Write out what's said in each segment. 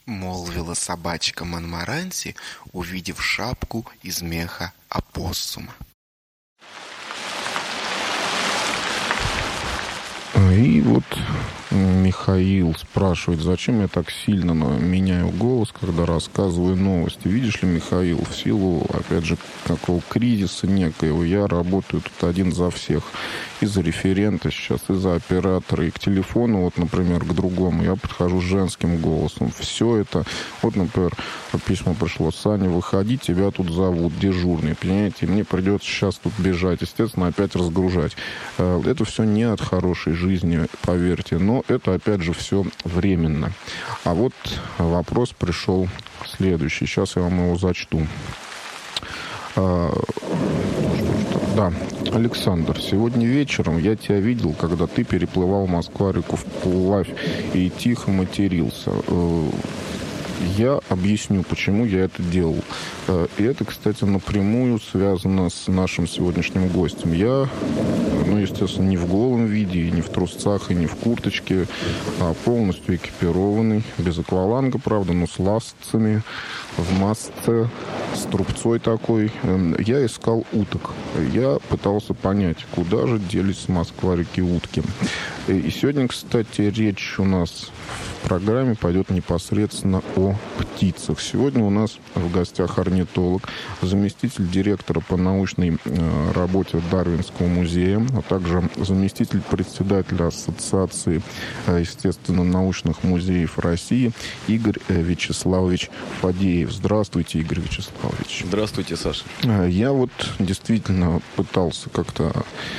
молвила собачка Монморанси, увидев шапку из меха опоссума. И вот Михаил спрашивает, зачем я так сильно меняю голос, когда рассказываю новости. Видишь ли, Михаил, в силу, опять же, какого кризиса некоего, я работаю тут один за всех. И за референта сейчас, и за оператора, и к телефону, вот, например, к другому. Я подхожу с женским голосом. Все это, вот, например, письмо пришло: Саня, выходи, тебя тут зовут, дежурный, понимаете? И мне придется сейчас тут бежать, естественно, опять разгружать. Это все не от хорошей жизни, поверьте, но это, опять же, все временно. А вот вопрос пришел следующий. Сейчас я вам его зачту. Да, Александр, сегодня вечером я тебя видел, когда ты переплывал Москва-реку вплавь и тихо матерился. Я объясню, почему я это делал. И это, кстати, напрямую связано с нашим сегодняшним гостем. Я, естественно, не в голом виде, и не в трусцах, и не в курточке, а полностью экипированный, без акваланга, правда, но с ластцами, в маске, с трубцой такой. Я искал уток. Я пытался понять, куда же делись с Москва-реки утки. И сегодня, кстати, речь у нас в программе пойдет непосредственно о птицах. Сегодня у нас в гостях орнитолог, заместитель директора по научной работе Дарвинского музея, а также заместитель председателя Ассоциации естественно-научных музеев России Игорь Вячеславович Фадеев. Здравствуйте, Игорь Вячеславович. Здравствуйте, Саша. Я вот действительно пытался как-то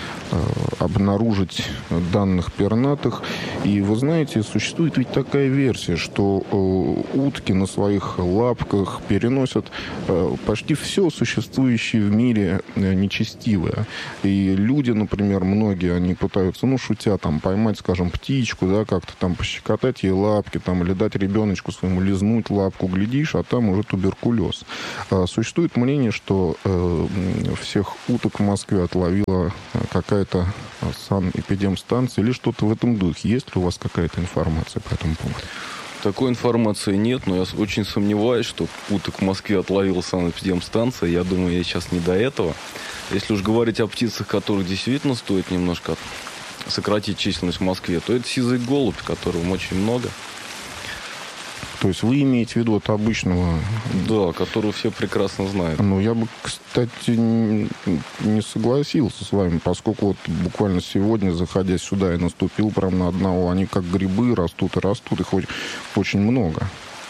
обнаружить данных пернатых. И вы знаете, существует ведь такая версия, что утки на своих лапках переносят почти все существующее в мире нечестивое. И люди, например, многие, они пытаются, шутя, там, поймать, скажем, птичку, да, как-то там пощекотать ей лапки, там, или дать ребеночку своему лизнуть лапку, глядишь, а там уже туберкулез. Существует мнение, что всех уток в Москве отловила какая-то санэпидемстанция или что-то в этом духе. Есть ли у вас какая-то информация по этому поводу? Такой информации нет, но я очень сомневаюсь, что уток в Москве отловила санэпидемстанция. Я думаю, я сейчас не до этого. Если уж говорить о птицах, которых действительно стоит немножко сократить численность в Москве, то это сизый голубь, которого очень много. То есть вы имеете в виду от обычного... Да, которого все прекрасно знают. Я бы, кстати, не согласился с вами, поскольку вот буквально сегодня, заходя сюда, я наступил прямо на одного. Они как грибы растут и растут, их очень много.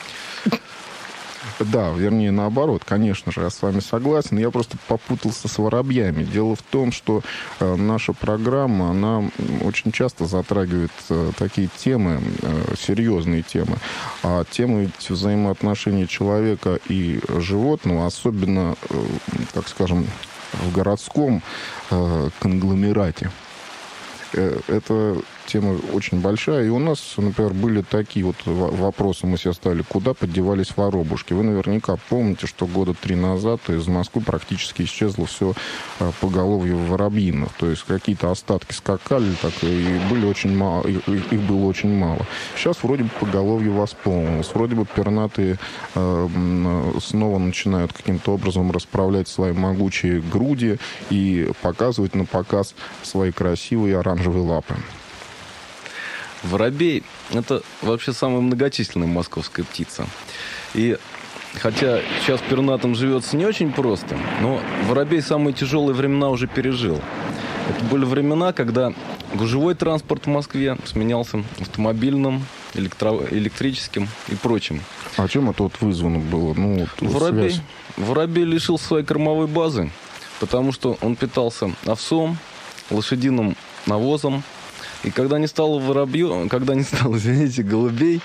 Да, вернее, наоборот, конечно же, я с вами согласен. Я просто попутался с воробьями. Дело в том, что наша программа, она очень часто затрагивает такие темы, серьезные темы. А темы ведь взаимоотношений человека и животного, особенно, так скажем, в городском конгломерате. Это тема очень большая. И у нас, например, были такие вот вопросы, мы себе ставили: куда подевались воробушки? Вы наверняка помните, что года 3 назад из Москвы практически исчезло все поголовье воробьиных. То есть какие-то остатки скакали, так, и были очень мало, их было очень мало. Сейчас вроде бы поголовье восполнилось. Вроде бы пернатые снова начинают каким-то образом расправлять свои могучие груди и показывать на показ свои красивые оранжевые лапы. Воробей – это вообще самая многочисленная московская птица. И хотя сейчас пернатым живется не очень просто, но воробей самые тяжелые времена уже пережил. Это были времена, когда гужевой транспорт в Москве сменялся автомобильным, электрическим и прочим. А чем это вызвано было? Воробей лишил своей кормовой базы, потому что он питался овсом, лошадиным навозом. И когда не стало голубей,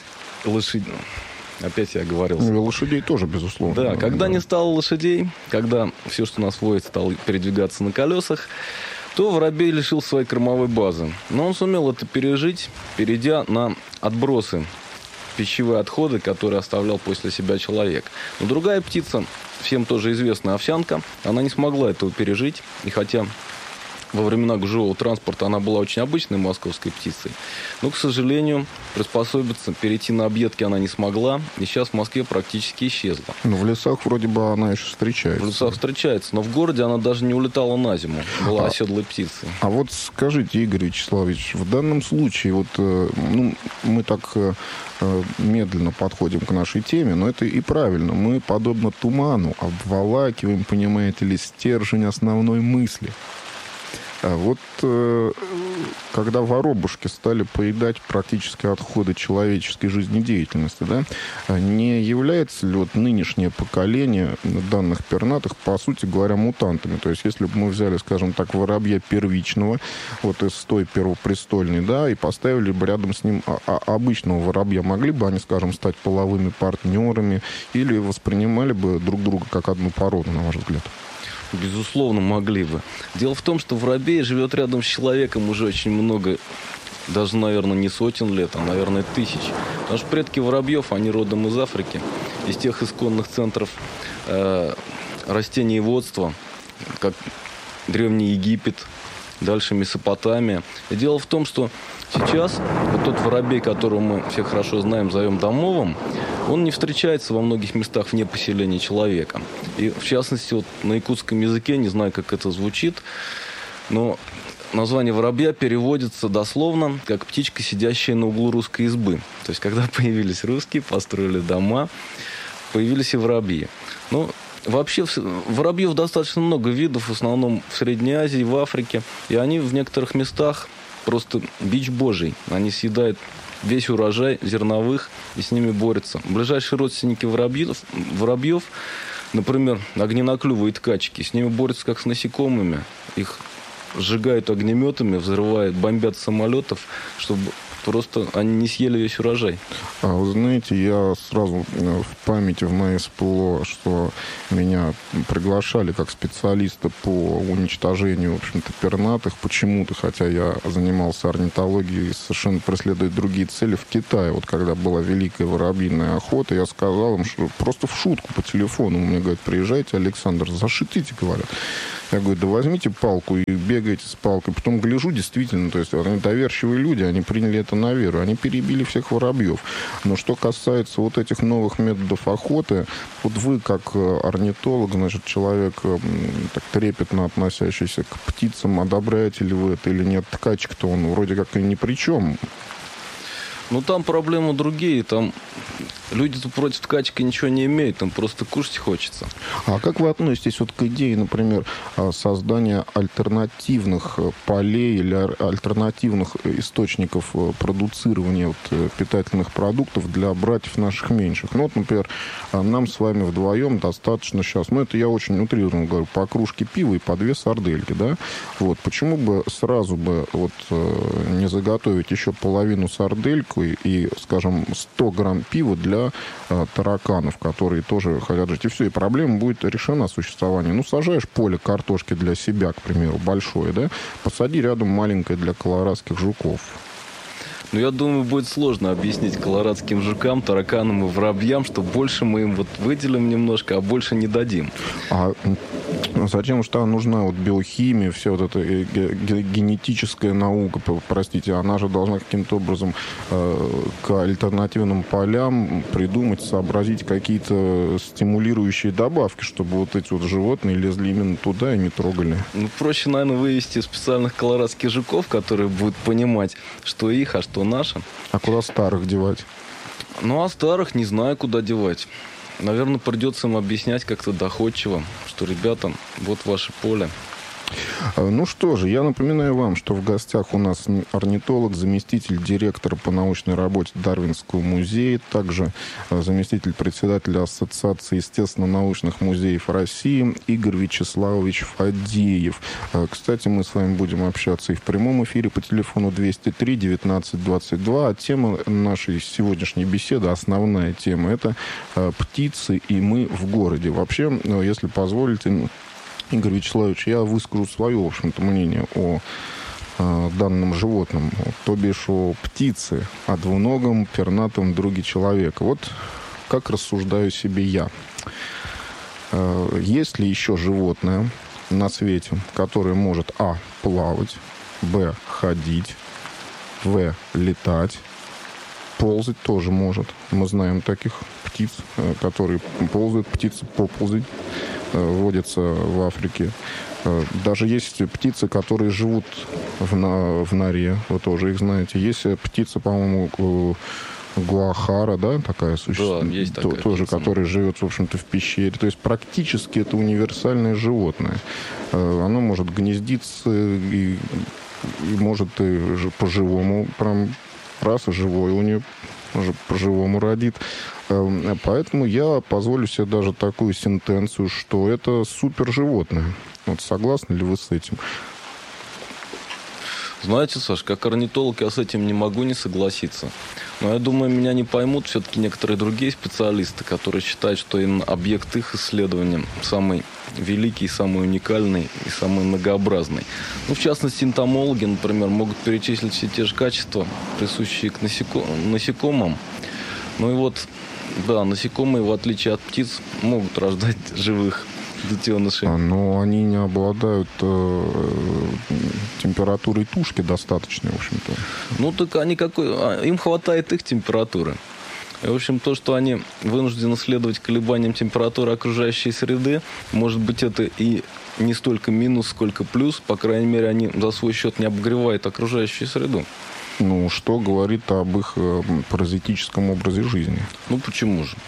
опять я оговорился. Лошадей тоже, безусловно. Да, когда не стало лошадей, когда все, что нас водит, стало передвигаться на колесах, то воробей лишил своей кормовой базы. Но он сумел это пережить, перейдя на отбросы, пищевые отходы, которые оставлял после себя человек. Но другая птица, всем тоже известная овсянка, она не смогла этого пережить. И хотя во времена гужевого транспорта она была очень обычной московской птицей. Но, к сожалению, приспособиться, перейти на объедки она не смогла. И сейчас в Москве практически исчезла. Но в лесах вроде бы она еще встречается. В лесах встречается, но в городе она даже не улетала на зиму. Была оседлой птицей. А вот скажите, Игорь Вячеславович, в данном случае, вот, мы так медленно подходим к нашей теме, но это и правильно. Мы, подобно туману, обволакиваем, понимаете ли, стержень основной мысли. Вот когда воробушки стали поедать практически отходы человеческой жизнедеятельности, да, не является ли вот нынешнее поколение данных пернатых, по сути говоря, мутантами? То есть, если бы мы взяли, скажем так, воробья первичного, вот из той первопрестольной, да, и поставили бы рядом с ним обычного воробья, могли бы они, скажем, стать половыми партнерами или воспринимали бы друг друга как одну породу, на ваш взгляд? Безусловно, могли бы. Дело в том, что воробей живет рядом с человеком уже очень много, даже, наверное, не сотен лет, а, наверное, тысяч. Потому что предки воробьев, они родом из Африки, из тех исконных центров растениеводства, как Древний Египет, дальше Месопотамия. И дело в том, что сейчас вот тот воробей, которого мы все хорошо знаем, зовем домовым, он не встречается во многих местах вне поселения человека. И, в частности, вот на якутском языке, не знаю, как это звучит, но название воробья переводится дословно как «птичка, сидящая на углу русской избы». То есть, когда появились русские, построили дома, появились и воробьи. Ну, вообще, воробьев достаточно много видов, в основном в Средней Азии, в Африке. И они в некоторых местах просто бич божий. Они съедают весь урожай зерновых и с ними борются. Ближайшие родственники воробьев, например, огненоклювые ткачки, с ними борются как с насекомыми. Их сжигают огнеметами, взрывают, бомбят с самолетов, чтобы просто они не съели весь урожай. Вы знаете, я сразу в памяти в моей всплыло, что меня приглашали как специалиста по уничтожению, в общем-то, пернатых почему-то, хотя я занимался орнитологией и совершенно преследуя другие цели в Китае. Вот когда была великая воробьиная охота, я сказал им, что просто в шутку по телефону, мне говорят, приезжайте, Александр, зашитите, говорят. Я говорю, да возьмите палку и бегайте с палкой. Потом гляжу, действительно, то есть они доверчивые люди, они приняли это на веру. Они перебили всех воробьев. Но что касается вот этих новых методов охоты, вот вы, как орнитолог, значит, человек так трепетно относящийся к птицам, одобряете ли вы это или нет? Ткачик-то он вроде как и ни при чем. Ну, там проблемы другие. Там люди-то против ткачки ничего не имеют. Им просто кушать хочется. А как вы относитесь вот к идее, например, создания альтернативных полей или альтернативных источников продуцирования вот питательных продуктов для братьев наших меньших? Ну, вот, например, нам с вами вдвоем достаточно сейчас, ну, это я очень утрированно говорю, по кружке пива и по 2 сардельки, да? Вот, почему бы сразу бы вот не заготовить еще половину сардельку и, скажем, 100 грамм пива для тараканов, которые тоже хотят жить. И все, и проблема будет решена существование. Ну, сажаешь поле картошки для себя, к примеру, большое, да? Посади рядом маленькое для колорадских жуков. Ну, я думаю, будет сложно объяснить колорадским жукам, тараканам и воробьям, что больше мы им вот выделим немножко, а больше не дадим. А зачем же там нужна вот биохимия, вся вот эта генетическая наука, простите, она же должна каким-то образом к альтернативным полям придумать, сообразить какие-то стимулирующие добавки, чтобы вот эти вот животные лезли именно туда и не трогали. Ну, проще, наверное, вывести специальных колорадских жуков, которые будут понимать, что их, а что наше. А куда старых девать? Ну, а старых не знаю, куда девать. Наверное, придется им объяснять как-то доходчиво, что, ребята, вот ваше поле. Ну что же, я напоминаю вам, что в гостях у нас орнитолог, заместитель директора по научной работе Дарвинского музея, также заместитель председателя Ассоциации естественно-научных музеев России Игорь Вячеславович Фадеев. Кстати, мы с вами будем общаться и в прямом эфире по телефону 203 19 22. А тема нашей сегодняшней беседы, основная тема, это птицы и мы в городе. Вообще, если позволите, Игорь Вячеславович, я выскажу свое, в общем-то, мнение о данном животном, то бишь о птице, о двуногом пернатом друге человека. Вот как рассуждаю себе я. Есть ли еще животное на свете, которое может, плавать, б. ходить, в. летать, ползать тоже может. Мы знаем таких птиц, которые ползают, птицы поползать, водятся в Африке. Даже есть птицы, которые живут в норе, вы тоже их знаете. Есть птица, по-моему, гуахара, да, такая существует, да, есть такая тоже, птица. которая живет, в общем-то, в пещере. То есть практически это универсальное животное. Оно может гнездиться и может и по-живому, прям раз и живое у нее уже по-живому родит. Поэтому я позволю себе даже такую сентенцию, что это суперживотное. Вот согласны ли вы с этим? Знаете, Саш, как орнитолог я с этим не могу не согласиться. Но я думаю, меня не поймут все-таки некоторые другие специалисты, которые считают, что именно объект их исследования самый великий, самый уникальный и самый многообразный. Ну, в частности, энтомологи, например, могут перечислить все те же качества, присущие к насекомым. Ну и вот, да, насекомые, в отличие от птиц, могут рождать живых детенышей. Но они не обладают температурой тушки достаточной, в общем-то. Ну, так они им хватает их температуры. И, в общем, то, что они вынуждены следовать колебаниям температуры окружающей среды, может быть, это и не столько минус, сколько плюс. По крайней мере, они за свой счет не обогревают окружающую среду. Ну, что говорит об их паразитическом образе жизни? Ну, почему же?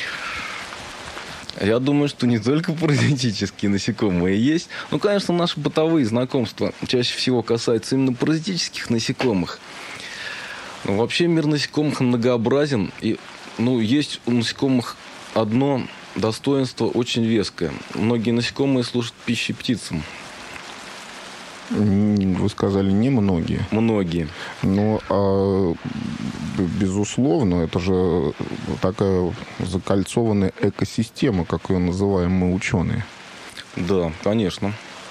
Я думаю, что не только паразитические насекомые есть. Ну, конечно, наши бытовые знакомства чаще всего касаются именно паразитических насекомых. Но вообще мир насекомых многообразен. И, есть у насекомых одно достоинство очень веское. Многие насекомые служат пищей птицам. Вы сказали, не многие. Многие. Но, безусловно, это же такая закольцованная экосистема, как ее называем мы, ученые. Да, конечно.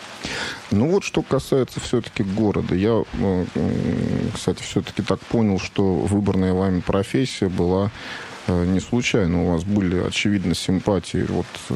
Ну вот, что касается все-таки города. Я, кстати, все-таки так понял, что выбранная вами профессия была не случайно. У вас были, очевидно, симпатии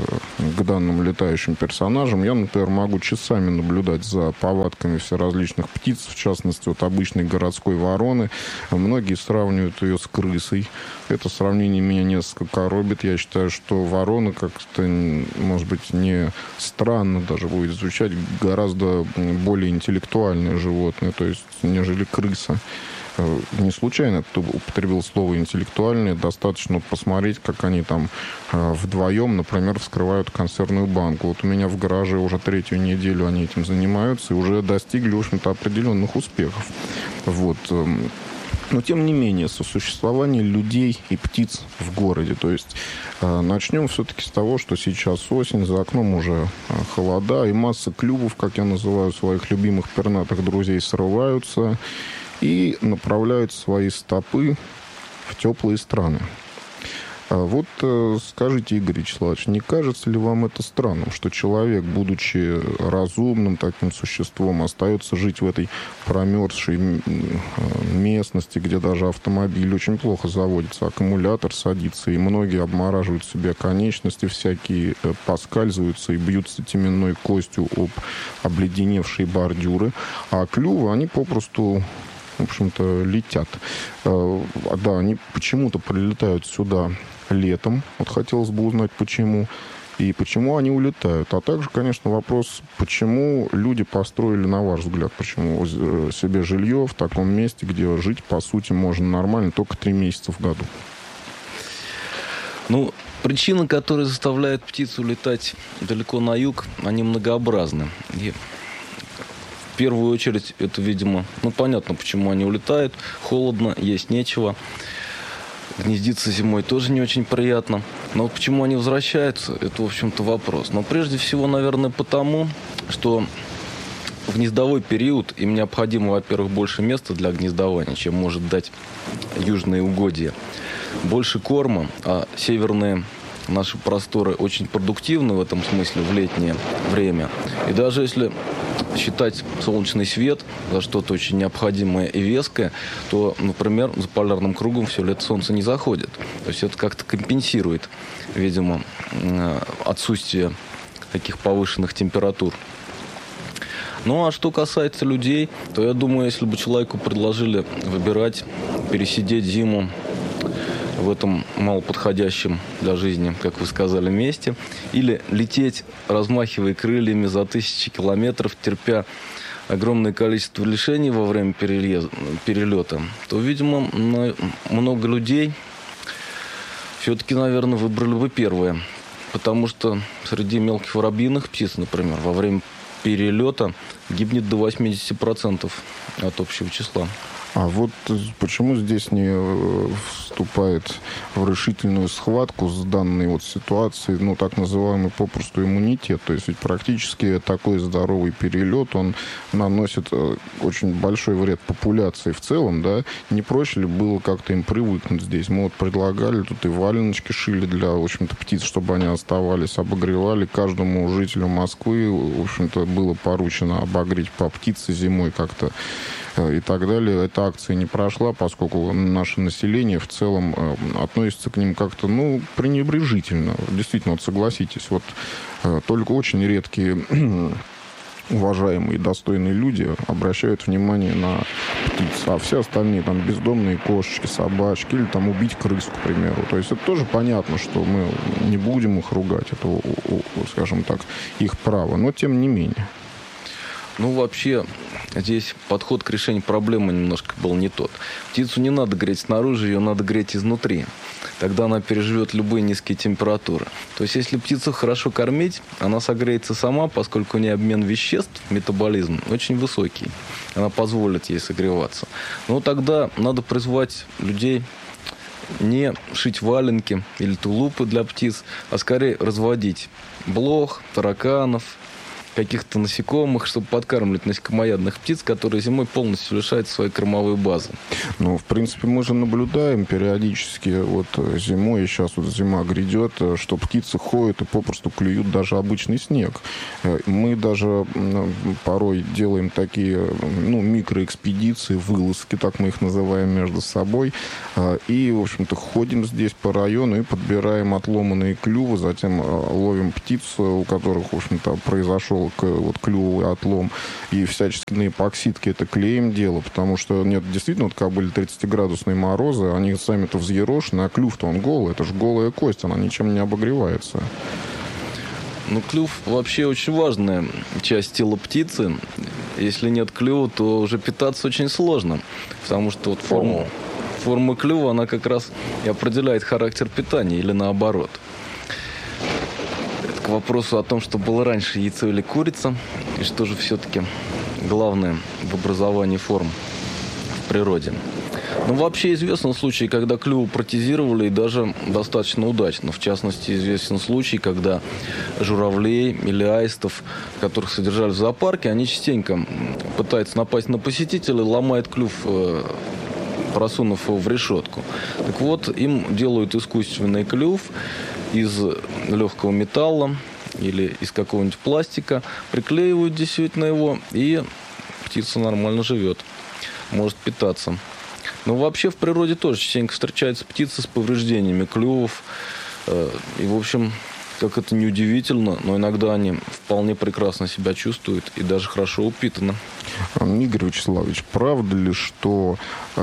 к данным летающим персонажам. Я, например, могу часами наблюдать за повадками всеразличных птиц, в частности, обычной городской вороны. Многие сравнивают ее с крысой. Это сравнение меня несколько коробит. Я считаю, что ворона как-то, может быть, не странно даже будет звучать, гораздо более интеллектуальное животное, то есть, нежели крыса. Не случайно кто употребил слово «интеллектуальное». Достаточно посмотреть, как они там вдвоем, например, вскрывают консервную банку. Вот у меня в гараже уже 3-ю неделю они этим занимаются и уже достигли, в общем-то, определенных успехов. Вот. Но, тем не менее, сосуществование людей и птиц в городе. То есть начнем все-таки с того, что сейчас осень, за окном уже холода, и масса клювов, как я называю своих любимых пернатых друзей, срываются и направляют свои стопы в теплые страны. Вот скажите, Игорь Вячеславович, не кажется ли вам это странным, что человек, будучи разумным таким существом, остается жить в этой промерзшей местности, где даже автомобиль очень плохо заводится, аккумулятор садится, и многие обмораживают себе конечности, всякие поскальзываются и бьются теменной костью об обледеневшие бордюры, а клювы, они попросту, в общем-то, летят. Да, они почему-то прилетают сюда летом. Вот хотелось бы узнать, почему. И почему они улетают. А также, конечно, вопрос, почему люди построили, на ваш взгляд, почему себе жилье в таком месте, где жить, по сути, можно нормально только 3 месяца в году. Причины, которые заставляют птицу летать далеко на юг, они многообразны. И в первую очередь, это, видимо, понятно, почему они улетают. Холодно, есть нечего. Гнездиться зимой тоже не очень приятно. Но вот почему они возвращаются, это, в общем-то, вопрос. Но прежде всего, наверное, потому, что в гнездовой период им необходимо, во-первых, больше места для гнездования, чем может дать южные угодья. Больше корма, а северные наши просторы очень продуктивны в этом смысле в летнее время. И даже если считать солнечный свет за что-то очень необходимое и веское, то, например, за полярным кругом все лето солнце не заходит. То есть это как-то компенсирует, видимо, отсутствие таких повышенных температур. Ну, а что касается людей, то я думаю, если бы человеку предложили выбирать, пересидеть зиму в этом малоподходящем для жизни, как вы сказали, месте, или лететь, размахивая крыльями за тысячи километров, терпя огромное количество лишений во время перелета, то, видимо, много людей все-таки, наверное, выбрали бы первое. Потому что среди мелких воробьиных птиц, например, во время перелета гибнет до 80% от общего числа. А вот почему здесь не вступает в решительную схватку с данной вот ситуацией, ну, так называемый попросту иммунитет? То есть ведь практически такой здоровый перелет, он наносит очень большой вред популяции в целом, да? Не проще ли было как-то им привыкнуть здесь? Мы вот предлагали, тут и валеночки шили для, в общем-то, птиц, чтобы они оставались, обогревали. Каждому жителю Москвы, в общем-то, было поручено обогреть по птице зимой как-то и так далее. Эта акция не прошла, поскольку наше население в целом относится к ним как-то, ну, пренебрежительно. Действительно, вот согласитесь, вот только очень редкие уважаемые и достойные люди обращают внимание на птиц, а все остальные там бездомные кошечки, собачки или там убить крысу, к примеру. То есть это тоже понятно, что мы не будем их ругать, это, скажем так, их право, но тем не менее. Ну, вообще, здесь подход к решению проблемы немножко был не тот. Птицу не надо греть снаружи, ее надо греть изнутри. Тогда она переживет любые низкие температуры. То есть, если птицу хорошо кормить, она согреется сама, поскольку у нее обмен веществ, метаболизм, очень высокий. Она позволит ей согреваться. Но тогда надо призвать людей не шить валенки или тулупы для птиц, а скорее разводить блох, тараканов, каких-то насекомых, чтобы подкармливать насекомоядных птиц, которые зимой полностью лишают своей кормовой базы. Ну, в принципе, мы же наблюдаем периодически, вот зимой, и сейчас вот зима грядет, что птицы ходят и попросту клюют даже обычный снег. Мы даже порой делаем такие, ну, микроэкспедиции, вылазки, так мы их называем, между собой, и, в общем-то, ходим здесь по району и подбираем отломанные клювы, затем ловим птиц, у которых, в общем-то, произошел вот клювовый отлом, и всячески на эпоксидке это клеем дело, потому что нет, действительно, вот когда были 30-градусные морозы, они сами-то взъерошены, а клюв-то он голый, это же голая кость, она ничем не обогревается. Ну, клюв вообще очень важная часть тела птицы. Если нет клюва, то уже питаться очень сложно, потому что вот форма клюва, она как раз и определяет характер питания, или наоборот. К вопросу о том, что было раньше, яйцо или курица, и что же все-таки главное в образовании форм в природе. Ну, вообще известны случаи, когда клювы протезировали, и даже достаточно удачно. В частности, известен случай, когда журавлей или аистов, которых содержали в зоопарке, они частенько пытаются напасть на посетителя, ломают клюв, просунув его в решетку. Так вот, им делают искусственный клюв из легкого металла или из какого-нибудь пластика, приклеивают действительно его, и птица нормально живет, может питаться. Но вообще в природе тоже частенько встречаются птицы с повреждениями клювов. И, в общем, как это ни удивительно, но иногда они вполне прекрасно себя чувствуют и даже хорошо упитаны. Игорь Вячеславович, правда ли, что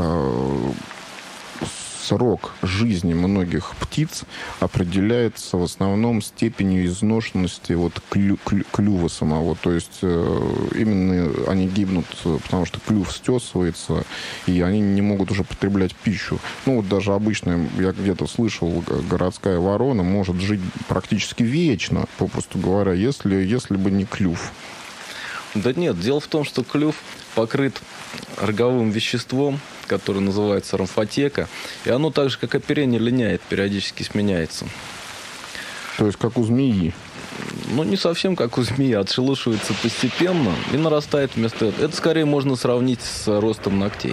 срок жизни многих птиц определяется в основном степенью изношенности вот клюва самого? То есть именно они гибнут, потому что клюв стесывается, и они не могут уже потреблять пищу. Ну, вот даже обычная, я где-то слышал, городская ворона может жить практически вечно, попросту говоря, если бы не клюв. Да нет, дело в том, что клюв покрыт роговым веществом, которое называется ромфотека, и оно так же, как оперение, линяет, периодически сменяется. То есть как у змеи? Ну, не совсем как у змеи, отшелушивается постепенно и нарастает вместо этого. Это скорее можно сравнить с ростом ногтей.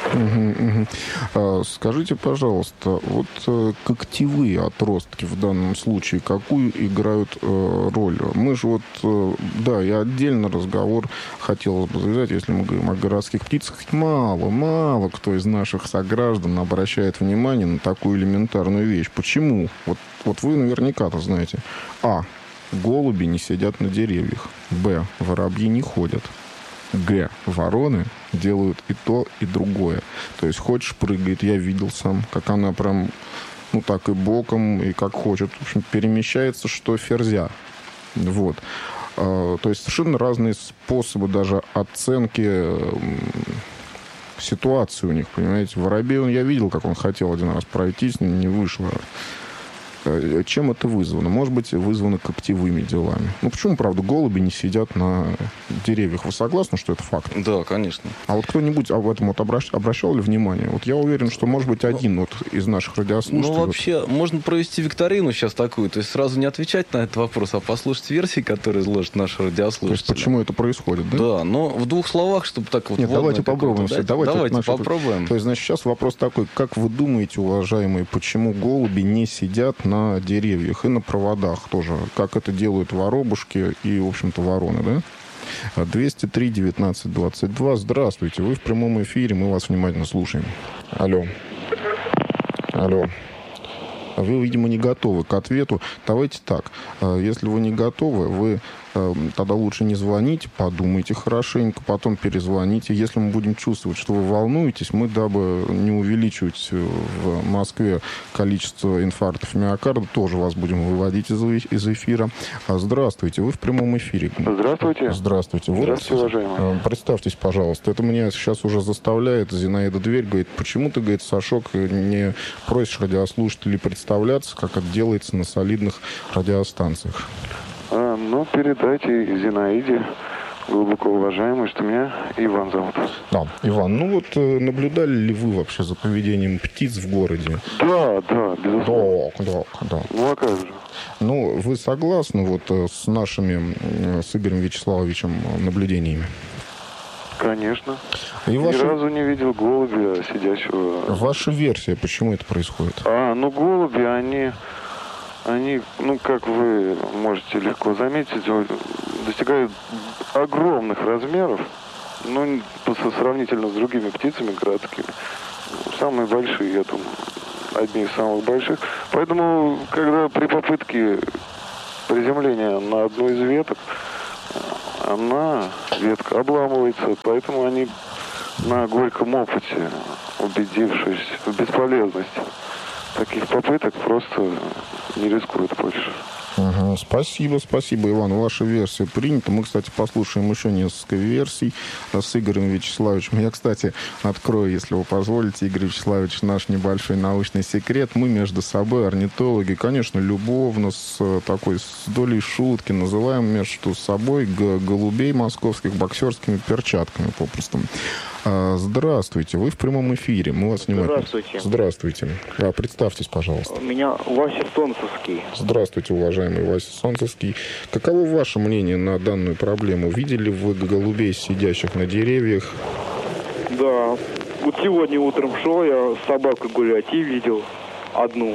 Скажите, пожалуйста, вот когтевые отростки в данном случае какую играют роль? Мы же вот, да, я отдельно разговор хотел бы завязать, если мы говорим о городских птицах, мало кто из наших сограждан обращает внимание на такую элементарную вещь. Почему? Вот вы наверняка-то знаете. А. Голуби не сидят на деревьях. Б. Воробьи не ходят. Вороны делают и то, и другое. То есть хочешь прыгает, я видел сам, как она прям, ну так и боком, и как хочет. В общем, перемещается, что ферзя. Вот. То есть совершенно разные способы даже оценки ситуации у них, понимаете. Воробей, я видел, как он хотел один раз пройтись, не вышло. Чем это вызвано? Может быть, вызвано когтевыми делами. Ну, почему, правда, голуби не сидят на деревьях? Вы согласны, что это факт? Да, конечно. А вот кто-нибудь об этом вот обращал ли внимание? Вот я уверен, что, может быть, один вот из наших радиослушателей... Ну, вообще, можно провести викторину сейчас такую, то есть сразу не отвечать на этот вопрос, а послушать версии, которые изложат наши радиослушатели. То есть почему это происходит, да? Да, но в двух словах, чтобы так вот... Нет, давайте попробуем. Давайте попробуем. То есть, значит, сейчас вопрос такой. Как вы думаете, уважаемые, почему голуби не сидят на деревьях и на проводах тоже? Как это делают воробушки и, в общем-то, вороны, да? 203-19-22. Здравствуйте. Вы в прямом эфире. Мы вас внимательно слушаем. Алло. Вы, видимо, не готовы к ответу. Давайте так. Если вы не готовы, вы тогда лучше не звоните, подумайте хорошенько, потом перезвоните. Если мы будем чувствовать, что вы волнуетесь, мы, дабы не увеличивать в Москве количество инфарктов миокарда, тоже вас будем выводить из эфира. Здравствуйте, вы в прямом эфире. Здравствуйте. Здравствуйте. Здравствуйте, уважаемый. Представьтесь, пожалуйста. Это меня сейчас уже заставляет, Зинаида Дверь говорит, почему ты, говорит, Сашок, не просишь радиослушателей представляться, как это делается на солидных радиостанциях? Ну, передайте Зинаиде, глубоко уважаемой, что меня Иван зовут. Да, Иван, ну вот наблюдали ли вы вообще за поведением птиц в городе? Да, безусловно. Да. Ну, а как же? Ну, вы согласны вот с нашими, с Игорем Вячеславовичем наблюдениями? Конечно. И Ни разу не видел голубя, сидящего... Ваша версия, почему это происходит? Голуби, они, ну, как вы можете легко заметить, достигают огромных размеров, ну, сравнительно с другими птицами городскими. Самые большие, я думаю, одни из самых больших. Поэтому, когда при попытке приземления на одну из веток, ветка обламывается, поэтому они на горьком опыте, убедившись в бесполезности таких попыток, просто не рискуют больше. Спасибо, Иван. Ваша версия принята. Мы, кстати, послушаем еще несколько версий с Игорем Вячеславовичем. Я, кстати, открою, если вы позволите, Игорь Вячеславович, наш небольшой научный секрет. Мы между собой, орнитологи, конечно, любовно, с долей шутки, называем между собой голубей московских боксерскими перчатками, попросту. Здравствуйте, вы в прямом эфире. Мы вас внимательно... Здравствуйте. Представьтесь, пожалуйста. Меня Вася Солнцевский. Здравствуйте, уважаемый Вася Солнцевский. Каково ваше мнение на данную проблему? Видели вы голубей, сидящих на деревьях? Да. Вот сегодня утром шел я с собакой гулять и видел одну.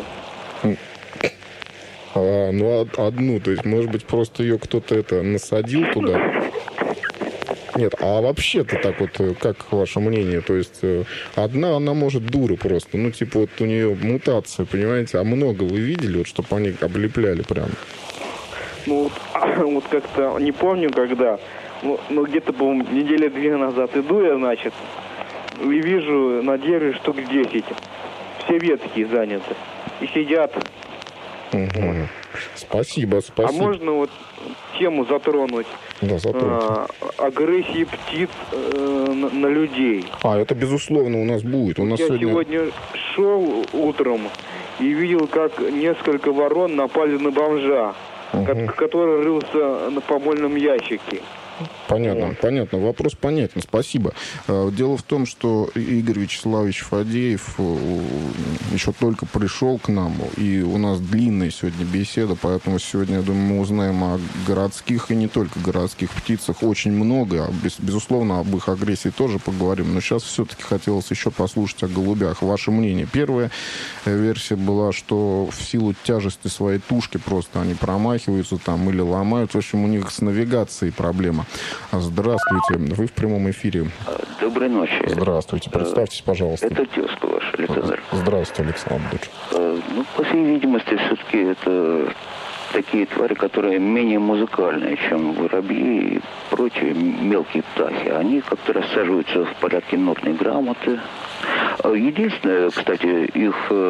Одну, то есть, может быть, просто ее кто-то насадил туда? Нет, а вообще-то так вот, как ваше мнение? То есть, одна, она может дура просто. Ну, типа, вот у нее мутация, понимаете? А много вы видели, вот, чтобы они облепляли прям? Ну, вот как-то, не помню, когда, но где-то, по-моему, недели 2 назад иду я, значит, и вижу на дереве штук 10. Все ветки заняты. И сидят. Угу. Спасибо. А можно вот тему затронуть? Да, затронуть. Агрессии птиц на людей. Это, безусловно, у нас будет. Я сегодня шел утром и видел, как несколько ворон напали на бомжа, который рылся на помойном ящике. Понятно. Вопрос понятен. Спасибо. Дело в том, что Игорь Вячеславович Фадеев еще только пришел к нам, и у нас длинная сегодня беседа, поэтому сегодня, я думаю, мы узнаем о городских и не только городских птицах очень много. Безусловно, об их агрессии тоже поговорим, но сейчас все-таки хотелось еще послушать о голубях. Ваше мнение. Первая версия была, что в силу тяжести своей тушки просто они промахиваются там или ломают. В общем, у них с навигацией проблема. Здравствуйте, вы в прямом эфире. Доброй ночи. Здравствуйте, представьтесь, пожалуйста. Это тезка ваш, Александр. Здравствуйте, Александр. По всей видимости, все-таки это такие твари, которые менее музыкальные, чем воробьи и прочие мелкие птахи. Они как-то рассаживаются в порядке нотной грамоты. Единственное, кстати, их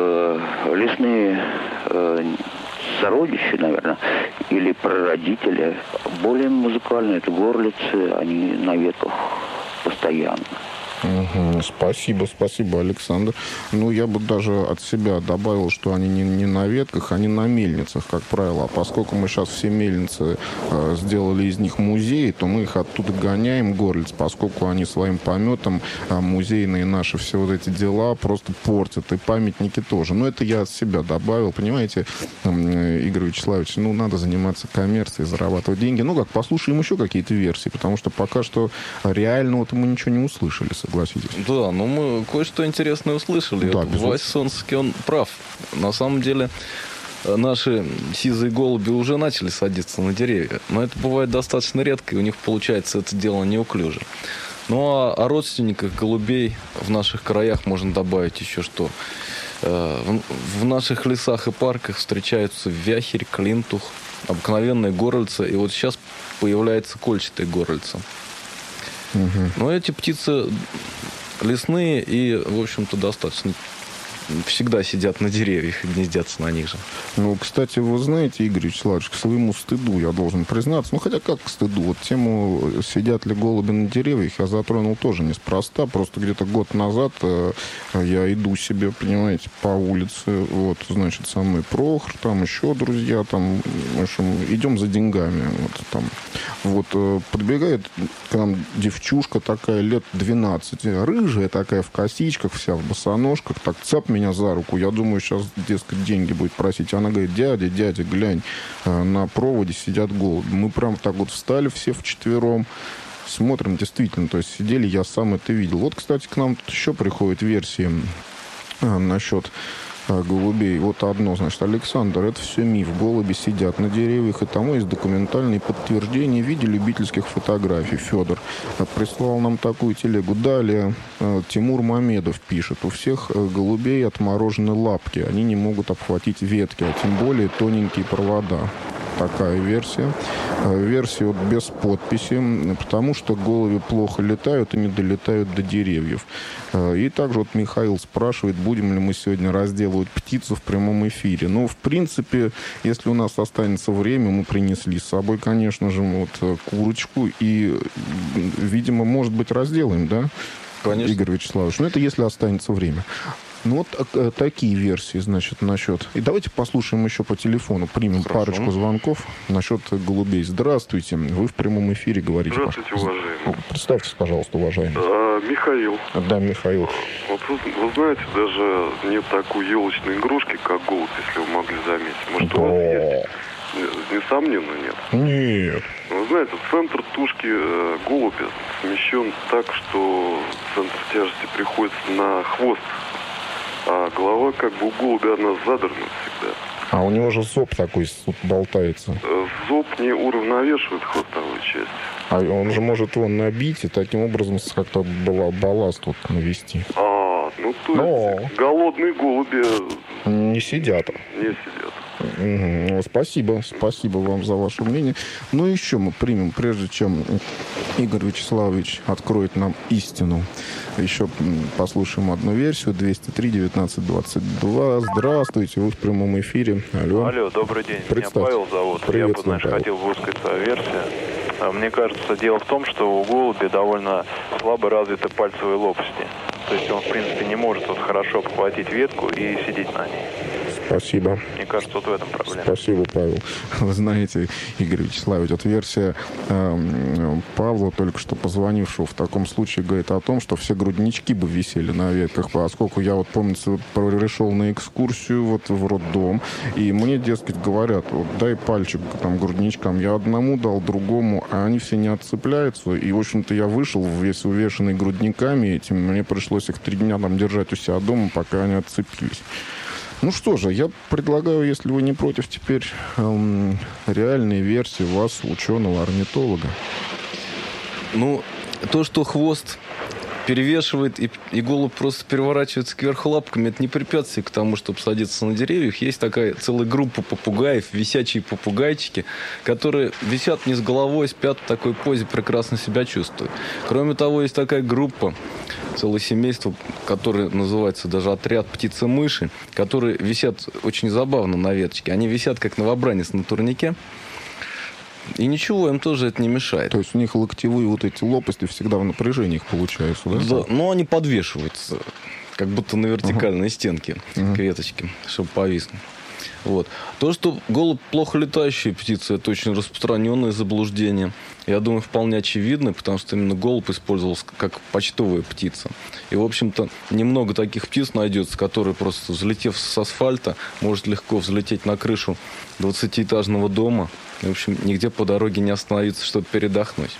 лесные сородичи, наверное, или прародители, более музыкальные, это горлицы, они на ветках постоянно. Угу. Спасибо, Александр. Ну, я бы даже от себя добавил, что они не на ветках, они на мельницах, как правило. А поскольку мы сейчас все мельницы сделали из них музеи, то мы их оттуда гоняем, горлиц, поскольку они своим пометом музейные наши все вот эти дела просто портят. И памятники тоже. Но это я от себя добавил. Понимаете, Игорь Вячеславович, ну, надо заниматься коммерцией, зарабатывать деньги. Ну, как, послушаем еще какие-то версии, потому что пока что реально вот мы ничего не услышали, согласитесь. Да, но мы кое-что интересное услышали. Да, Вася Сонсоцкий, он прав. На самом деле, наши сизые голуби уже начали садиться на деревья. Но это бывает достаточно редко, и у них получается это дело неуклюже. Ну, а о родственниках голубей в наших краях можно добавить еще что. В наших лесах и парках встречаются вяхерь, клинтух, обыкновенные горлица. И вот сейчас появляется кольчатая горлица. Но эти птицы лесные и, в общем-то, достаточно всегда сидят на деревьях и гнездятся на них же. Ну, кстати, вы знаете, Игорь Вячеславович, к своему стыду я должен признаться, ну, хотя как к стыду, вот тему «Сидят ли голуби на деревьях» я затронул тоже неспроста, просто где-то год назад я иду себе, понимаете, по улице, вот, значит, со мной Прохор, там еще друзья, там, в общем, идем за деньгами, вот, там, вот, подбегает к нам девчушка такая, лет 12, рыжая такая, в косичках вся, в босоножках, так цап меня за руку. Я думаю, сейчас, дескать, деньги будет просить. Она говорит: дядя, глянь, на проводе сидят голуби. Мы прям так вот встали все вчетвером, смотрим, действительно, то есть сидели, я сам это видел. Вот, кстати, к нам тут еще приходят версии насчет голубей. Вот одно, значит, Александр, это все миф. Голуби сидят на деревьях, и тому есть документальные подтверждения в виде любительских фотографий. Федор прислал нам такую телегу. Далее Тимур Мамедов пишет: у всех голубей отморожены лапки. Они не могут обхватить ветки, а тем более тоненькие провода. Такая версия. Версия вот без подписи, потому что голуби плохо летают и не долетают до деревьев. И также вот Михаил спрашивает, будем ли мы сегодня разделывать птицу в прямом эфире. Ну, в принципе, если у нас останется время, мы принесли с собой, конечно же, вот курочку и, видимо, может быть, разделаем, да? Конечно. Игорь Вячеславович. Ну, это если останется время. Ну, вот такие версии, значит, насчет... И давайте послушаем еще по телефону, примем парочку звонков насчет голубей. Здравствуйте, вы в прямом эфире говорите. Здравствуйте, уважаемый. Представьтесь, пожалуйста, уважаемый. Михаил. Да, Михаил. Вот вы знаете, даже нет такой елочной игрушки, как голубь, если вы могли заметить. Может, у вас есть? Несомненно, нет. Нет. Вы знаете, центр тушки голубя смещен так, что центр тяжести приходится на хвост. А голова как бы у голубя, она задорнута всегда. А у него же зоб такой болтается. Зоб не уравновешивает хвостовую часть. А он же может его набить и таким образом как-то балласт вот навести. Ну то есть голодные голуби... Не сидят. Не сидят. Угу. Спасибо вам за ваше мнение. Ну, еще мы примем, прежде чем Игорь Вячеславович откроет нам истину. Еще послушаем одну версию. 203-19-22. Здравствуйте, вы в прямом эфире. Алло, добрый день. Меня Павел зовут. Я бы, хотел бы высказать свою версию. Мне кажется, дело в том, что у голубя довольно слабо развиты пальцевые лопасти. То есть он, в принципе, не может вот хорошо обхватить ветку и сидеть на ней. Спасибо. Мне кажется, вот в этом проблема. Спасибо, Павел. Вы знаете, Игорь Вячеславович, вот версия Павла, только что позвонившего, в таком случае говорит о том, что все груднички бы висели на ветках, поскольку я вот, помнится, пришел на экскурсию вот в роддом, и мне, дескать, говорят, вот дай пальчик там грудничкам. Я одному дал, другому, а они все не отцепляются. И, в общем-то, я вышел весь увешанный грудниками этим. Мне пришлось их 3 дня там держать у себя дома, пока они отцепились. Ну что же, я предлагаю, если вы не против, теперь реальные версии вас, ученого-орнитолога. Ну, то, что хвост перевешивает, и голубь просто переворачивается кверху лапками. Это не препятствие к тому, чтобы садиться на деревьях. Есть такая целая группа попугаев, висячие попугайчики, которые висят вниз головой, спят в такой позе, прекрасно себя чувствуют. Кроме того, есть такая группа, целое семейство, которое называется даже отряд птицы-мыши, которые висят очень забавно на веточке. Они висят как новобранец на турнике. И ничего, им тоже это не мешает. То есть у них локтевые вот эти лопасти всегда в напряжении их получаются, да? Да, но они подвешиваются, как будто на вертикальной стенке к веточке, чтобы повиснуть. Вот. То, что голубь плохо летающая птица, это очень распространенное заблуждение. Я думаю, вполне очевидно, потому что именно голубь использовался как почтовая птица. И, в общем-то, немного таких птиц найдется, которые просто, взлетев с асфальта, может легко взлететь на крышу 20-этажного дома. И, в общем, нигде по дороге не остановиться, чтобы передохнуть.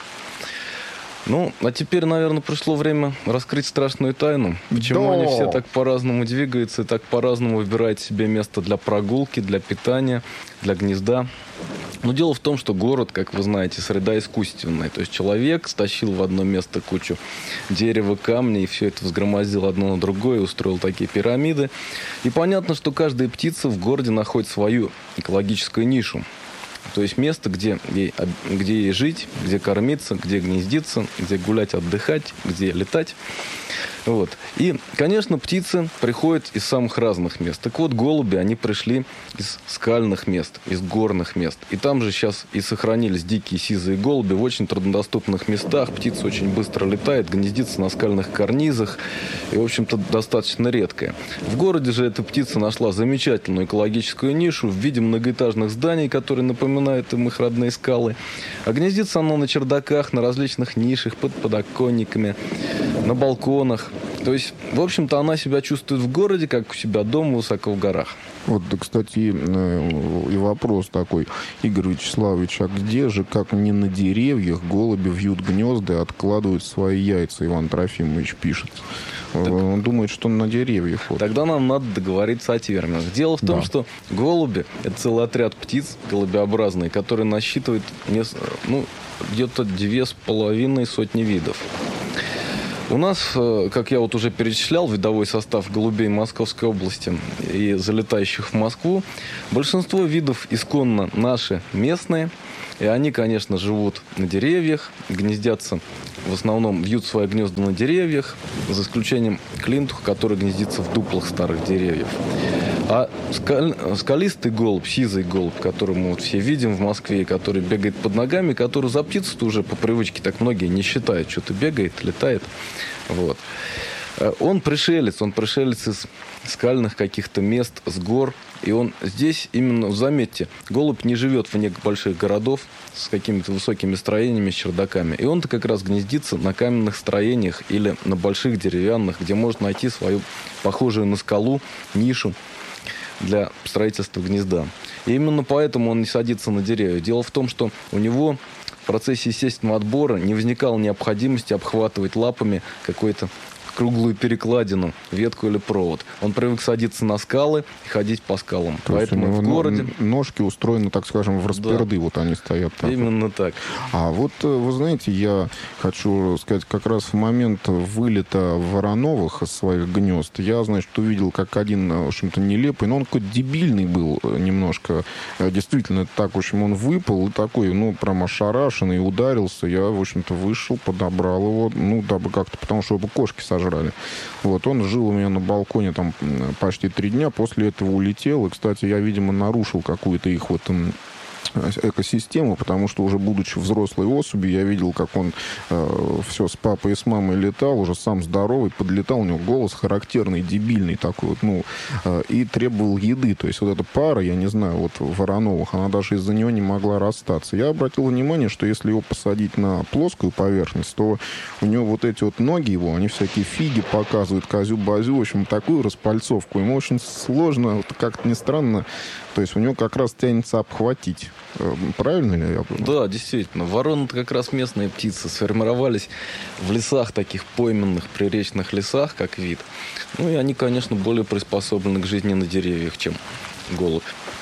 Ну, а теперь, наверное, пришло время раскрыть страшную тайну. Почему они все так по-разному двигаются и так по-разному выбирают себе место для прогулки, для питания, для гнезда. Но дело в том, что город, как вы знаете, среда искусственная. То есть человек стащил в одно место кучу дерева, камней, и все это взгромоздил одно на другое, устроил такие пирамиды. И понятно, что каждая птица в городе находит свою экологическую нишу. То есть место, где ей жить, где кормиться, где гнездиться, где гулять, отдыхать, где летать. Вот. И, конечно, птицы приходят из самых разных мест. Так вот, голуби, они пришли из скальных мест, из горных мест. И там же сейчас и сохранились дикие сизые голуби в очень труднодоступных местах. Птица очень быстро летает, гнездится на скальных карнизах. И, в общем-то, достаточно редкая. В городе же эта птица нашла замечательную экологическую нишу в виде многоэтажных зданий, которые напоминают им их родные скалы. А гнездится она на чердаках, на различных нишах, под подоконниками, на балконах. То есть, в общем-то, она себя чувствует в городе, как у себя дома, высоко в горах. Вот, да, кстати, и вопрос такой. Игорь Вячеславович, а где же, как не на деревьях, голуби вьют гнезда и откладывают свои яйца? Иван Трофимович пишет. Так, он думает, что на деревьях. Вот. Тогда нам надо договориться о терминах. Дело в том, что голуби – это целый отряд птиц голубеобразные, который насчитывает где-то 2500 видов. У нас, как я вот уже перечислял, видовой состав голубей Московской области и залетающих в Москву. Большинство видов исконно наши, местные. И они, конечно, живут на деревьях, гнездятся, в основном вьют свои гнезда на деревьях, за исключением клинтуха, который гнездится в дуплах старых деревьев. А скалистый голубь, сизый голубь, который мы вот все видим в Москве, который бегает под ногами, который за птицу уже по привычке так многие не считают, что-то бегает, летает. Вот. Он пришелец из скальных каких-то мест, с гор. И он здесь именно, заметьте, голубь не живет вне больших городов с какими-то высокими строениями, с чердаками. И он-то как раз гнездится на каменных строениях или на больших деревянных, где может найти свою похожую на скалу нишу для строительства гнезда. И именно поэтому он не садится на деревья. Дело в том, что у него в процессе естественного отбора не возникало необходимости обхватывать лапами какой-то круглую перекладину, ветку или провод. Он привык садиться на скалы и ходить по скалам. То поэтому в городе... Ножки устроены, так скажем, в распорды. Да. Вот они стоят там. Именно так. А вот, вы знаете, я хочу сказать, как раз в момент вылета Вороновых из своих гнезд, я, значит, увидел, как один, в общем-то, нелепый, но он какой-то дебильный был немножко. Действительно, так, в общем, он выпал и такой, прям ошарашенный, ударился. Я, в общем-то, вышел, подобрал его, дабы как-то, потому что его кошки сожрали. Вот, он жил у меня на балконе там почти 3 дня, после этого улетел. И, кстати, я, видимо, нарушил какую-то их экосистему, потому что уже будучи взрослой особью, я видел, как он все с папой и с мамой летал, уже сам здоровый, подлетал, у него голос характерный, дебильный такой и требовал еды. То есть вот эта пара, я не знаю, вот Вороновых, она даже из-за него не могла расстаться. Я обратил внимание, что если его посадить на плоскую поверхность, то у него вот эти вот ноги его, они всякие фиги показывают, козю-базю, в общем, такую распальцовку. Ему очень сложно, как-то не странно, то есть у него как раз тянется обхватить. Правильно ли я понял? Да, действительно. Вороны-то как раз местные птицы. Сформировались в лесах, таких пойменных, приречных лесах, как вид. И они, конечно, более приспособлены к жизни на деревьях, чем голубь.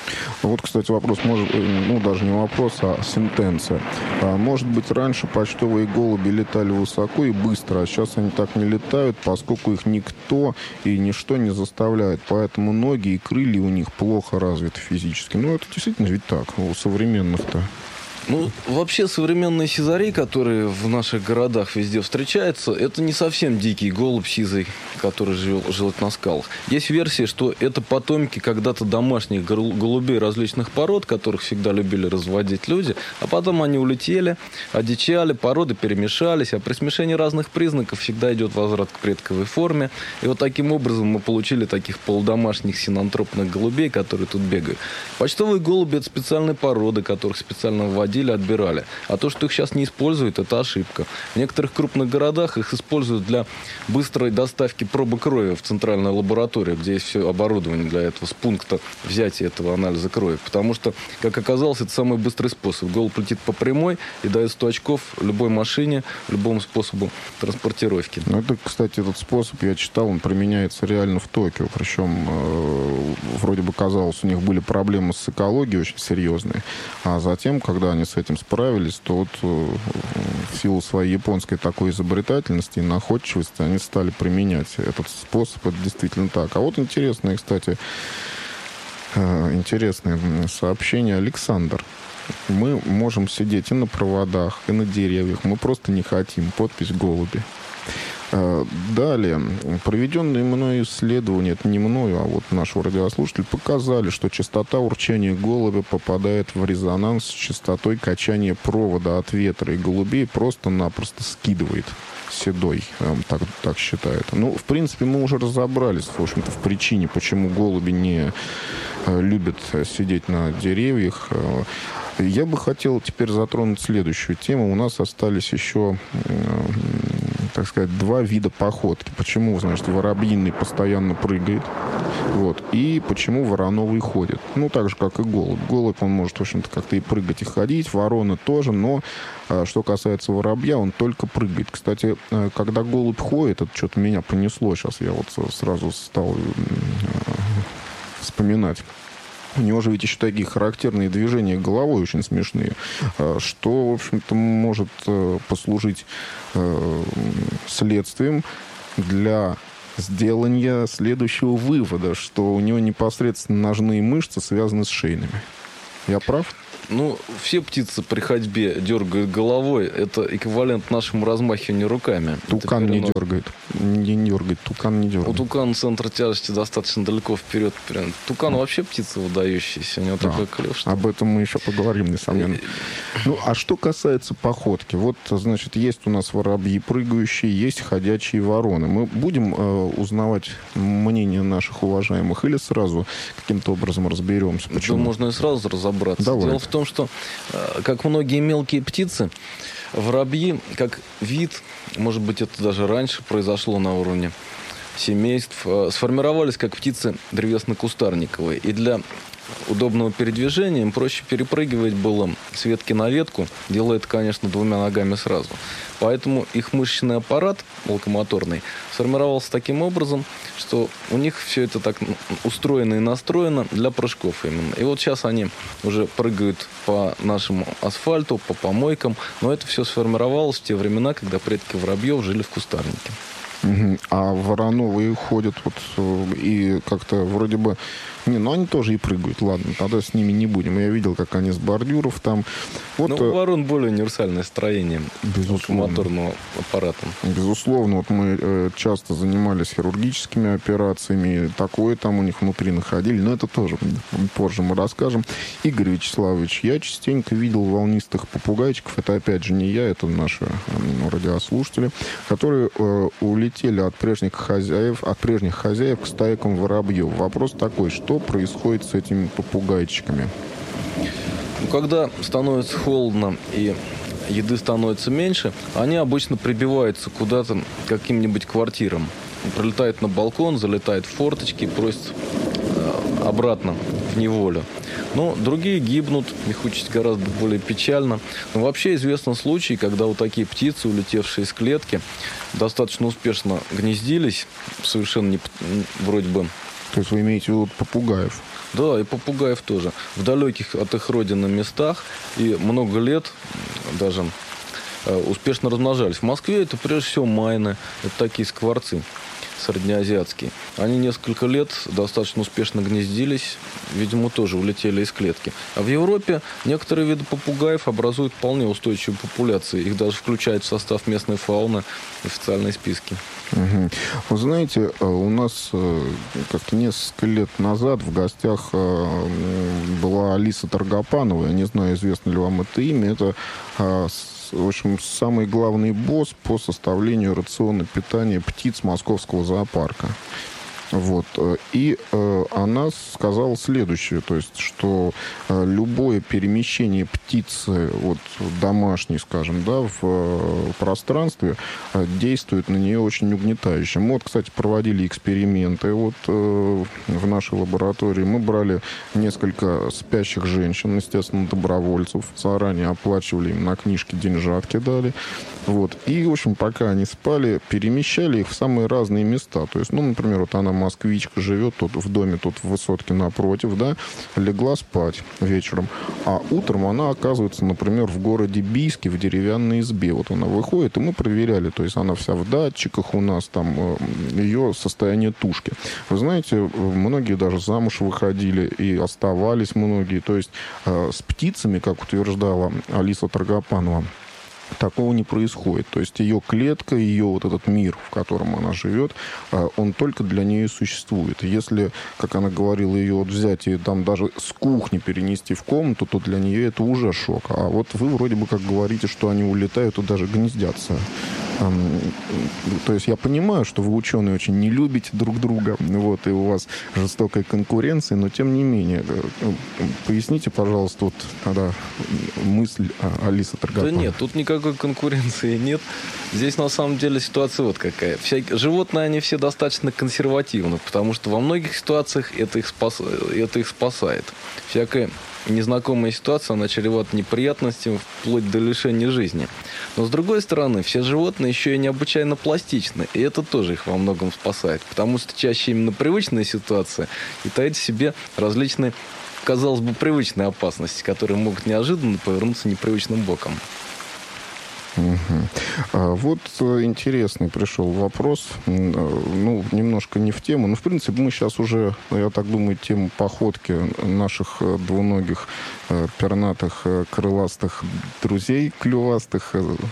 Вот, кстати, вопрос, даже не вопрос, а сентенция. Может быть, раньше почтовые голуби летали высоко и быстро, а сейчас они так не летают, поскольку их никто и ничто не заставляет. Поэтому ноги и крылья у них плохо развиты физически. Ну, это действительно ведь так, у современных-то. Ну, вообще, современные сизари, которые в наших городах везде встречаются, это не совсем дикий голубь сизый, который живет на скалах. Есть версия, что это потомки когда-то домашних голубей различных пород, которых всегда любили разводить люди, а потом они улетели, одичали, породы перемешались, а при смешении разных признаков всегда идет возврат к предковой форме. И вот таким образом мы получили таких полудомашних синантропных голубей, которые тут бегают. Почтовые голуби – это специальные породы, которых специально вводили, отбирали. А то, что их сейчас не используют, это ошибка. В некоторых крупных городах их используют для быстрой доставки пробы крови в центральную лабораторию, где есть все оборудование для этого, с пункта взятия этого анализа крови. Потому что, как оказалось, это самый быстрый способ. Голубь летит по прямой и дает 100 очков любой машине, любому способу транспортировки. Ну, это, кстати, этот способ, я читал, он применяется реально в Токио. Причем, вроде бы казалось, у них были проблемы с экологией очень серьезные. А затем, когда они с этим справились, то вот в силу своей японской такой изобретательности и находчивости они стали применять этот способ. Это действительно так. А вот интересное, кстати, сообщение. Александр. Мы можем сидеть и на проводах, и на деревьях. Мы просто не хотим. Подпись «Голуби». Далее. Проведенные мною исследования, это не мною, а вот нашего радиослушателя, показали, что частота урчания голубя попадает в резонанс с частотой качания провода от ветра, и голубей просто-напросто скидывает седой, так считают. Ну, в принципе, мы уже разобрались, в общем-то, в причине, почему голуби не любят сидеть на деревьях. Я бы хотел теперь затронуть следующую тему. У нас остались еще, так сказать, два вида походки. Почему, значит, воробьиный постоянно прыгает, вот, и почему вороновый ходит. Ну, так же, как и голубь. Голубь, он может, в общем-то, как-то и прыгать, и ходить. Ворона тоже, но что касается воробья, он только прыгает. Кстати, когда голубь ходит, это что-то меня понесло. Сейчас я вот сразу стал вспоминать. У него же ведь еще такие характерные движения головой очень смешные, что, в общем-то, может послужить следствием для сделания следующего вывода, что у него непосредственно ножные мышцы связаны с шейными. Я прав? Ну, все птицы при ходьбе дергают головой. Это эквивалент нашему размахиванию руками. Тукан не дергает. Не дергает. Тукан не дергает. У тукана центр тяжести достаточно далеко вперед. Тукан вообще птица выдающаяся. У него такой клев. Что... Об этом мы еще поговорим, несомненно. Ну, а что касается походки. Вот, значит, есть у нас воробьи прыгающие, есть ходячие вороны. Мы будем узнавать мнение наших уважаемых или сразу каким-то образом разберемся? Почему? Да, можно и сразу разобраться. Давай. Дело в том, что, как многие мелкие птицы, воробьи, как вид, может быть, это даже раньше произошло на уровне семейств, сформировались как птицы древесно-кустарниковые. И для удобного передвижения им проще перепрыгивать было с ветки на ветку, делая это, конечно, двумя ногами сразу. Поэтому их мышечный аппарат локомоторный сформировался таким образом, что у них все это так устроено и настроено для прыжков именно. И вот сейчас они уже прыгают по нашему асфальту, по помойкам, но это все сформировалось в те времена, когда предки воробьев жили в кустарнике. А вороновые ходят вот и как-то вроде бы... Не, ну они тоже и прыгают. Ладно, тогда с ними не будем. Я видел, как они с бордюров там... Вот, ну, у ворон более универсальное строение моторного аппарата. Безусловно. Вот мы часто занимались хирургическими операциями. Такое там у них внутри находили. Но это тоже позже мы расскажем. Игорь Вячеславович, я частенько видел волнистых попугайчиков. Это опять же не я, это наши радиослушатели, которые улетели от прежних хозяев к стайкам воробьев. Вопрос такой, что происходит с этими попугайчиками? Когда становится холодно и еды становится меньше, они обычно прибиваются куда-то к каким-нибудь квартирам. Прилетают на балкон, залетают в форточки, просят обратно в неволю. Но другие гибнут, их участь гораздо более печально. Но вообще известны случаи, когда вот такие птицы, улетевшие из клетки, достаточно успешно гнездились, совершенно не, вроде бы... То есть вы имеете в виду попугаев? Да, и попугаев тоже. В далеких от их родины местах и много лет даже успешно размножались. В Москве это прежде всего майны, это такие скворцы среднеазиатские. Они несколько лет достаточно успешно гнездились, видимо, тоже улетели из клетки. А в Европе некоторые виды попугаев образуют вполне устойчивые популяции. Их даже включают в состав местной фауны в официальные списки. Угу. Вы знаете, у нас как-то несколько лет назад в гостях была Алиса Торгопанова. Я не знаю, известно ли вам это имя. Это, в общем, самый главный босс по составлению рациона питания птиц Московского зоопарка. Вот. И она сказала следующее, то есть, что любое перемещение птицы вот, домашней, скажем, да, в пространстве действует на нее очень угнетающе. Мы, вот, кстати, проводили эксперименты вот, в нашей лаборатории. Мы брали несколько спящих женщин, естественно, добровольцев, заранее оплачивали им на книжке деньжатки дали. Вот. И, в общем, пока они спали, перемещали их в самые разные места. То есть, ну, например, вот она москвичка, живет тут в доме, тут в высотке напротив, да, легла спать вечером, а утром она оказывается, например, в городе Бийске в деревянной избе. Вот она выходит, и мы проверяли, то есть она вся в датчиках у нас, там, ее состояние тушки. Вы знаете, многие даже замуж выходили, и оставались многие. То есть с птицами, как утверждала Алиса Торгопанова, такого не происходит. То есть ее клетка, ее вот этот мир, в котором она живет, он только для нее существует. Если, как она говорила, ее вот взять и там даже с кухни перенести в комнату, то для нее это уже шок. А вот вы вроде бы как говорите, что они улетают и даже гнездятся. То есть я понимаю, что вы, ученые, очень не любите друг друга, вот, и у вас жестокая конкуренция, но тем не менее, поясните, пожалуйста, вот тогда мысль Алисы Торгопановой. Да нет, тут никакой конкуренции нет. Здесь на самом деле ситуация вот какая. Животные, они все достаточно консервативны, потому что во многих ситуациях это их спасает. Всякая незнакомая ситуация, она чревата неприятностями вплоть до лишения жизни. Но с другой стороны, все животные еще и необычайно пластичны, и это тоже их во многом спасает, потому что чаще именно привычная ситуация и таит в себе различные, казалось бы, привычные опасности, которые могут неожиданно повернуться непривычным боком. Угу. Вот интересный пришел вопрос. Ну, немножко не в тему. Но, в принципе, мы сейчас уже, я так думаю, тему походки наших двуногих, пернатых, крыластых друзей, клювастых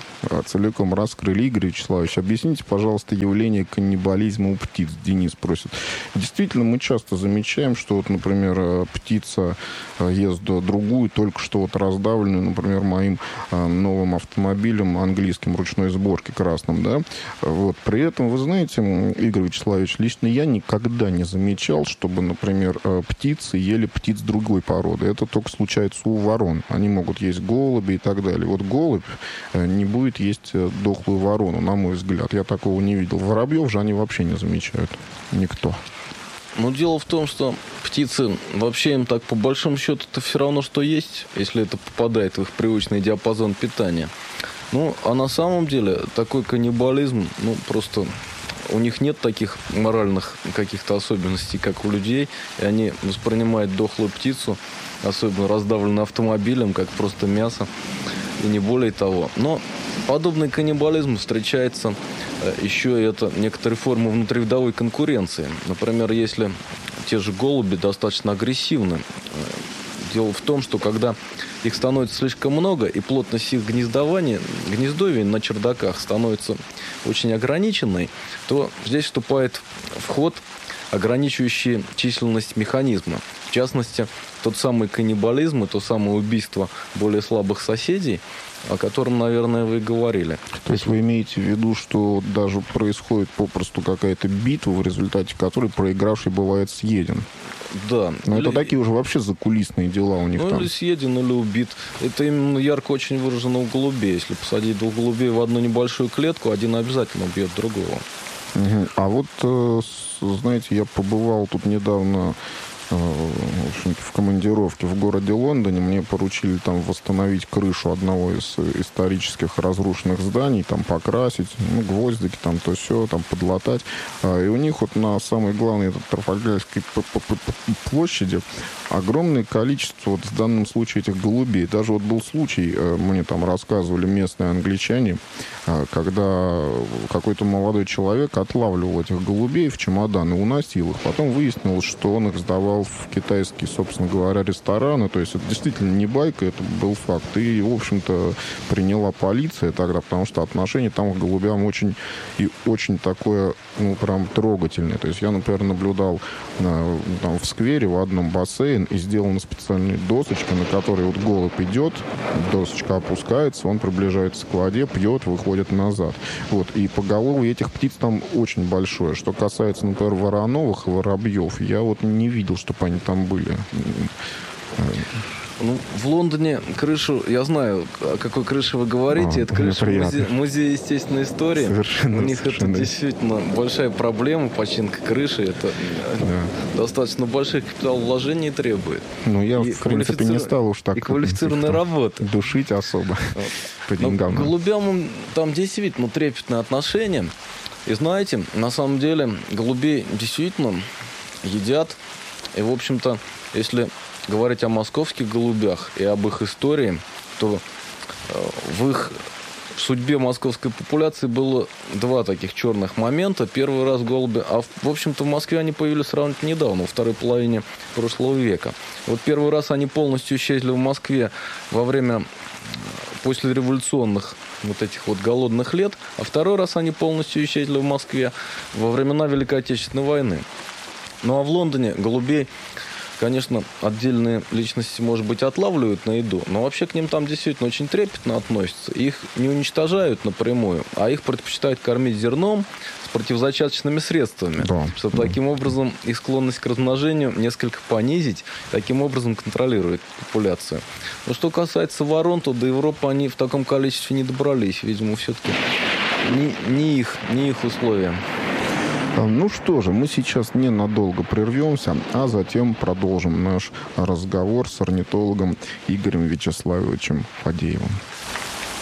целиком раскрыли. Игорь Вячеславович, объясните, пожалуйста, явление каннибализма у птиц. Денис просит. Действительно, мы часто замечаем, что, вот, например, птица ест другую, только что вот раздавленную, например, моим новым автомобилем английским ручной сборки красным, да. Вот. При этом, вы знаете, Игорь Вячеславович, лично я никогда не замечал, чтобы, например, птицы ели птиц другой породы. Это только случается у ворон. Они могут есть голуби и так далее. Вот голубь не будет есть дохлую ворону, на мой взгляд. Я такого не видел. Воробьев же они вообще не замечают. Никто. Но дело в том, что птицы, вообще им так по большому счету это все равно, что есть, если это попадает в их привычный диапазон питания. Ну, а на самом деле такой каннибализм, ну, просто у них нет таких моральных каких-то особенностей, как у людей, и они воспринимают дохлую птицу, особенно раздавленную автомобилем, как просто мясо, и не более того. Но подобный каннибализм встречается еще и это некоторые формы внутривидовой конкуренции. Например, если те же голуби достаточно агрессивны. Дело в том, что когда их становится слишком много, и плотность их гнездовий на чердаках становится очень ограниченной, то здесь вступает в ход ограничивающий численность механизма. В частности, тот самый каннибализм и то самое убийство более слабых соседей, о котором, наверное, вы говорили. То есть вы имеете в виду, что даже происходит попросту какая-то битва, в результате которой проигравший бывает съеден? Да. Но это такие уже вообще закулисные дела у них там. Или съеден, или убит. Это именно ярко очень выражено у голубей. Если посадить двух голубей в одну небольшую клетку, один обязательно убьет другого. Угу. А вот, знаете, я побывал тут недавно в общем, родственники в командировке в городе Лондоне. Мне поручили там восстановить крышу одного из исторических разрушенных зданий, там покрасить, гвоздики, там то все, там подлатать. И у них вот на самой главной Трафальгарской площади огромное количество, вот в данном случае, этих голубей. Даже вот был случай, мне там рассказывали местные англичане, когда какой-то молодой человек отлавливал этих голубей в чемодан и уносил их. Потом выяснилось, что он их сдавал в китайские, собственно говоря, рестораны. То есть это действительно не байка, это был факт. И, в общем-то, приняла полиция тогда, потому что отношение там к голубям очень и очень такое, прям трогательное. То есть я, например, наблюдал там в сквере в одном бассейн, и сделана специальная досочка, на которой вот голубь идет, досочка опускается, он приближается к воде, пьет, выходит назад. Вот. И поголовье этих птиц там очень большое. Что касается, например, вороновых и воробьев, я вот не видел, чтобы они там были. В Лондоне крышу, я знаю, о какой крыше вы говорите, это крыша музея естественной истории. Совершенно, у них это действительно большая проблема, починка крыши. Это достаточно больших капиталовложений требует. Я, в принципе, не стал уж так... И квалифицированной работы. Душить особо по деньгам. К голубям там действительно трепетное отношение. И знаете, на самом деле, голубей действительно едят. И, в общем-то, если говорить о московских голубях и об их истории, то в судьбе московской популяции было два таких черных момента. Первый раз голуби, в общем-то в Москве они появились сравнительно недавно, во второй половине прошлого века. Вот первый раз они полностью исчезли в Москве во время послереволюционных вот этих вот голодных лет, а второй раз они полностью исчезли в Москве во времена Великой Отечественной войны. Ну а в Лондоне голубей, конечно, отдельные личности, может быть, отлавливают на еду, но вообще к ним там действительно очень трепетно относятся. Их не уничтожают напрямую, а их предпочитают кормить зерном с противозачаточными средствами, чтобы таким образом их склонность к размножению несколько понизить, таким образом контролировать популяцию. Но что касается ворон, то до Европы они в таком количестве не добрались. Видимо, все-таки не их условия. Ну что же, мы сейчас ненадолго прервемся, а затем продолжим наш разговор с орнитологом Игорем Вячеславовичем Фадеевым.